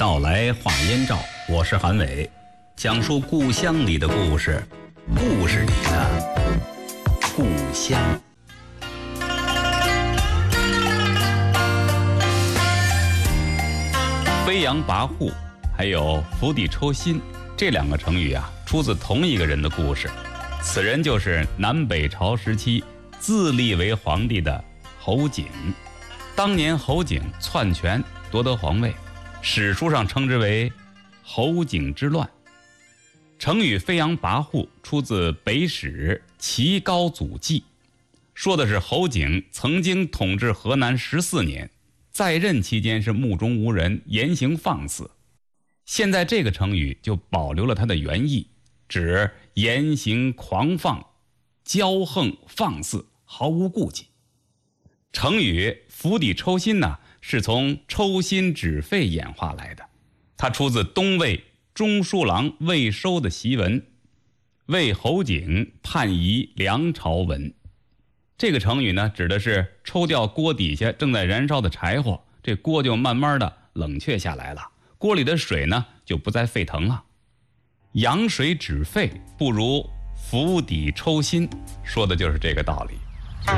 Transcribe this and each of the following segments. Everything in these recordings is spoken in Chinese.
到来话燕赵，我是韩伟，讲述故乡里的故事，故事里的故乡。飞扬跋扈还有釜底抽薪这两个成语啊，出自同一个人的故事。此人就是南北朝时期自立为皇帝的侯景。当年侯景篡权夺得皇位，史书上称之为侯景之乱。成语飞扬跋扈出自北史齐高祖记，说的是侯景曾经统治河南14年，在任期间是目中无人，言行放肆。现在这个成语就保留了它的原意，指言行狂放、骄横放肆，毫无顾忌。成语釜底抽薪呢，是从抽薪止沸演化来的，它出自东魏中书郎魏收的檄文，为侯景叛夷梁朝文。这个成语呢，指的是抽掉锅底下正在燃烧的柴火，这锅就慢慢的冷却下来了，锅里的水呢就不再沸腾了。扬水止沸不如釜底抽薪，说的就是这个道理。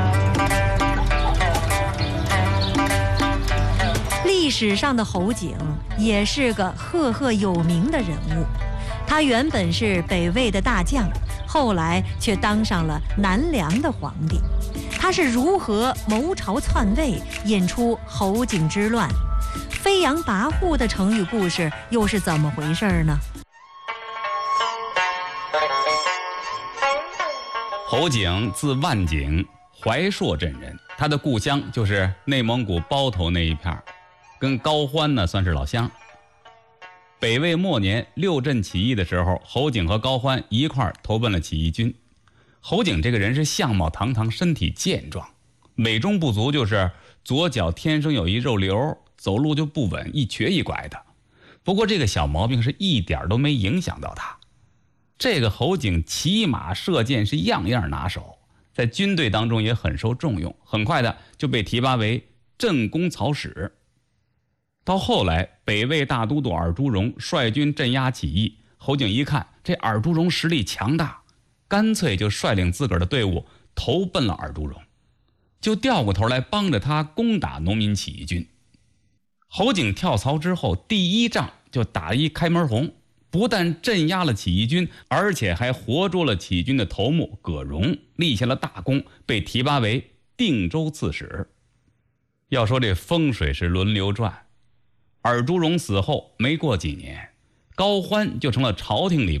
历史上的侯景也是个赫赫有名的人物，他原本是北魏的大将，后来却当上了南梁的皇帝。他是如何谋朝篡位，引出侯景之乱？飞扬跋扈的成语故事又是怎么回事呢？ 侯景字万景，怀朔镇人，他的故乡就是内蒙古包头那一片，跟高欢呢算是老乡。北魏末年六镇起义的时候，侯景和高欢一块投奔了起义军。侯景这个人是相貌堂堂，身体健壮，美中不足就是左脚天生有一肉瘤，走路就不稳，一瘸一拐的。不过这个小毛病是一点都没影响到他。这个侯景骑马射箭是样样拿手，在军队当中也很受重用，很快的就被提拔为镇公曹使。到后来北魏大都督尔朱荣率军镇压起义，侯景一看这尔朱荣实力强大，干脆就率领自个儿的队伍投奔了尔朱荣，就掉过头来帮着他攻打农民起义军。侯景跳槽之后，第一仗就打一开门红，不但镇压了起义军，而且还活捉了起义军的头目葛荣，立下了大功，被提拔为定州刺史。要说这风水是轮流转，尔朱荣死后没过几年，高欢就成了朝廷里